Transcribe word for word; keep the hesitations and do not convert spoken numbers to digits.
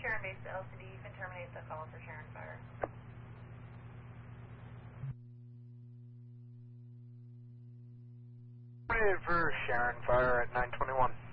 Sharon Base to L C D. You can terminate the call for Sharon Fire. Terminated for Sharon Fire at nine twenty-one.